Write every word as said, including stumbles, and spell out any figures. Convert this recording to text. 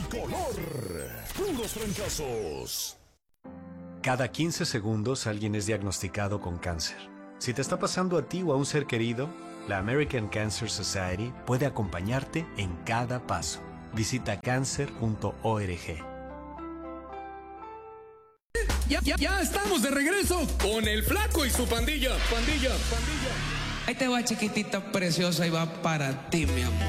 Tricolor. Puros fracasos. Cada quince segundos alguien es diagnosticado con cáncer. Si te está pasando a ti o a un ser querido, la American Cancer Society puede acompañarte en cada paso. Visita cancer punto org. Ya, ya, ya estamos de regreso con el Flaco y su pandilla, pandilla, pandilla. Ahí te va, chiquitita preciosa, y va para ti, mi amor.